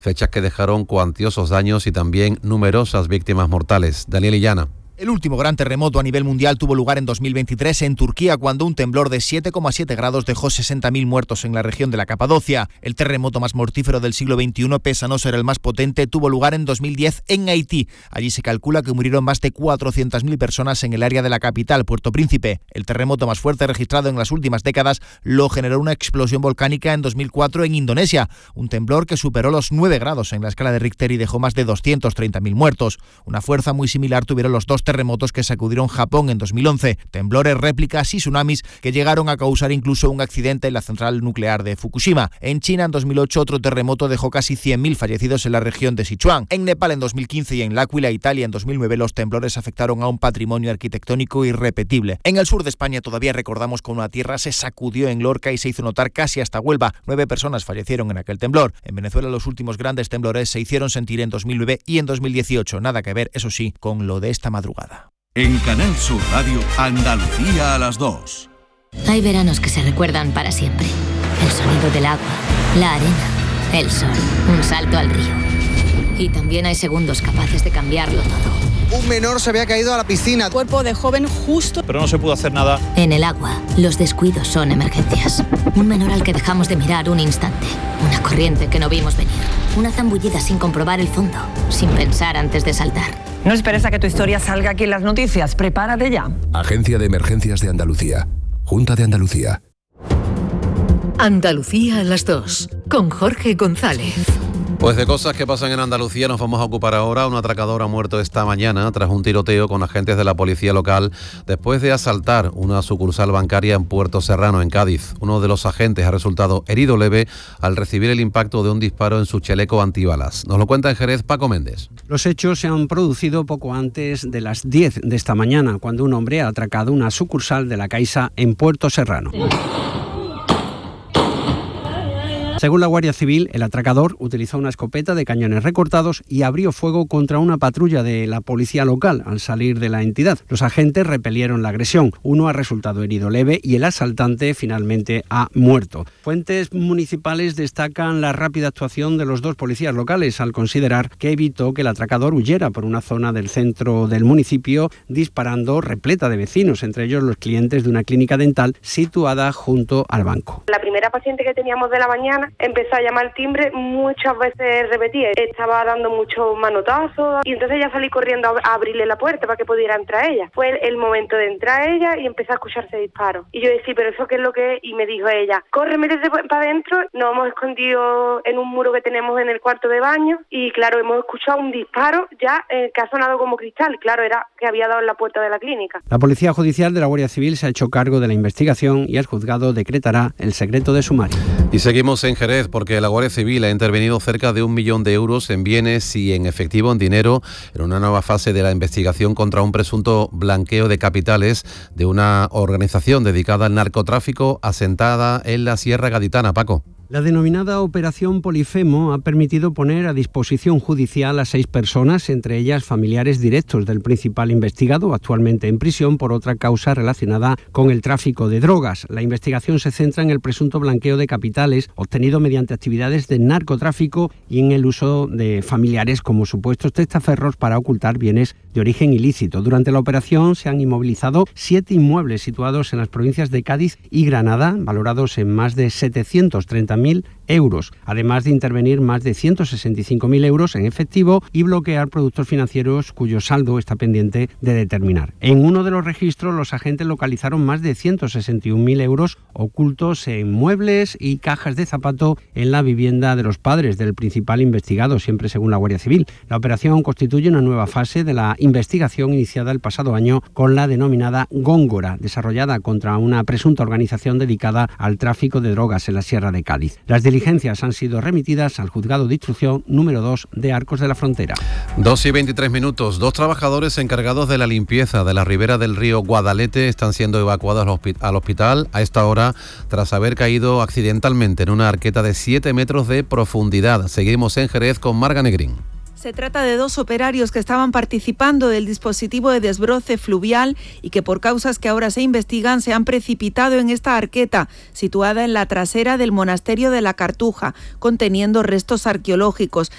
fechas que dejaron cuantiosos daños y también numerosas víctimas mortales. Daniel Illana. El último gran terremoto a nivel mundial tuvo lugar en 2023 en Turquía, cuando un temblor de 7,7 grados dejó 60.000 muertos en la región de la Capadocia. El terremoto más mortífero del siglo XXI, pese a no ser el más potente, tuvo lugar en 2010 en Haití. Allí se calcula que murieron más de 400.000 personas en el área de la capital, Puerto Príncipe. El terremoto más fuerte registrado en las últimas décadas lo generó una explosión volcánica en 2004 en Indonesia, un temblor que superó los 9 grados en la escala de Richter y dejó más de 230.000 muertos. Una fuerza muy similar tuvieron los dos terremotos que sacudieron Japón en 2011, temblores, réplicas y tsunamis que llegaron a causar incluso un accidente en la central nuclear de Fukushima. En China, en 2008, otro terremoto dejó casi 100.000 fallecidos en la región de Sichuan. En Nepal, en 2015, y en L'Aquila, Italia, en 2009, los temblores afectaron a un patrimonio arquitectónico irrepetible. En el sur de España todavía recordamos cómo una tierra se sacudió en Lorca y se hizo notar casi hasta Huelva. 9 personas fallecieron en aquel temblor. En Venezuela, los últimos grandes temblores se hicieron sentir en 2009 y en 2018. Nada que ver, eso sí, con lo de esta madrugada. En Canal Sur Radio, Andalucía a las 2. Hay veranos que se recuerdan para siempre. El sonido del agua, la arena, el sol, un salto al río. Y también hay segundos capaces de cambiarlo todo. Un menor se había caído a la piscina. Cuerpo de joven justo. Pero no se pudo hacer nada. En el agua, los descuidos son emergencias. Un menor al que dejamos de mirar un instante. Una corriente que no vimos venir. Una zambullida sin comprobar el fondo, sin pensar antes de saltar. No esperes a que tu historia salga aquí en las noticias. Prepárate ya. Agencia de Emergencias de Andalucía. Junta de Andalucía. Andalucía a las 2. Con Jorge González. Pues de cosas que pasan en Andalucía nos vamos a ocupar ahora. Un atracador ha muerto esta mañana tras un tiroteo con agentes de la policía local después de asaltar una sucursal bancaria en Puerto Serrano, en Cádiz. Uno de los agentes ha resultado herido leve al recibir el impacto de un disparo en su chaleco antibalas. Nos lo cuenta en Jerez Paco Méndez. Los hechos se han producido poco antes de las 10 de esta mañana, cuando un hombre ha atracado una sucursal de la Caixa en Puerto Serrano. Según la Guardia Civil, el atracador utilizó una escopeta de cañones recortados y abrió fuego contra una patrulla de la policía local al salir de la entidad. Los agentes repelieron la agresión. Uno ha resultado herido leve y el asaltante finalmente ha muerto. Fuentes municipales destacan la rápida actuación de los dos policías locales al considerar que evitó que el atracador huyera por una zona del centro del municipio, disparando repleta de vecinos, entre ellos los clientes de una clínica dental situada junto al banco. La primera paciente que teníamos de la mañana empezó a llamar al timbre, muchas veces repetía, estaba dando muchos manotazos y entonces ya salí corriendo a abrirle la puerta para que pudiera entrar ella. Fue el momento de entrar ella y empezó a escucharse disparos. Y yo decía, ¿pero eso qué es lo que es? Y me dijo ella, corre, métete para adentro. Nos hemos escondido en un muro que tenemos en el cuarto de baño y claro, hemos escuchado un disparo ya que ha sonado como cristal. Claro, era que había dado en la puerta de la clínica. La Policía Judicial de la Guardia Civil se ha hecho cargo de la investigación y el juzgado decretará el secreto de sumario. Y seguimos en Jerez porque la Guardia Civil ha intervenido cerca de 1 millón de euros en bienes y en efectivo, en dinero, en una nueva fase de la investigación contra un presunto blanqueo de capitales de una organización dedicada al narcotráfico asentada en la Sierra Gaditana. Paco. La denominada Operación Polifemo ha permitido poner a disposición judicial a 6 personas, entre ellas familiares directos del principal investigado, actualmente en prisión por otra causa relacionada con el tráfico de drogas. La investigación se centra en el presunto blanqueo de capitales obtenido mediante actividades de narcotráfico y en el uso de familiares como supuestos testaferros para ocultar bienes de origen ilícito. Durante la operación se han inmovilizado 7 inmuebles situados en las provincias de Cádiz y Granada, valorados en más de 730.000 euros, además de intervenir más de 165.000 euros en efectivo y bloquear productos financieros cuyo saldo está pendiente de determinar. En uno de los registros, los agentes localizaron más de 161.000 euros ocultos en muebles y cajas de zapato en la vivienda de los padres del principal investigado, siempre según la Guardia Civil. La operación constituye una nueva fase de la investigación iniciada el pasado año con la denominada Góngora, desarrollada contra una presunta organización dedicada al tráfico de drogas en la Sierra de Cádiz. Las diligencias han sido remitidas al Juzgado de Instrucción número 2 de Arcos de la Frontera. 2:23. 2 trabajadores encargados de la limpieza de la ribera del río Guadalete están siendo evacuados al hospital a esta hora tras haber caído accidentalmente en una arqueta de 7 metros de profundidad. Seguimos en Jerez con Marga Negrín. Se trata de 2 operarios que estaban participando del dispositivo de desbroce fluvial y que por causas que ahora se investigan se han precipitado en esta arqueta situada en la trasera del monasterio de la Cartuja, conteniendo restos arqueológicos.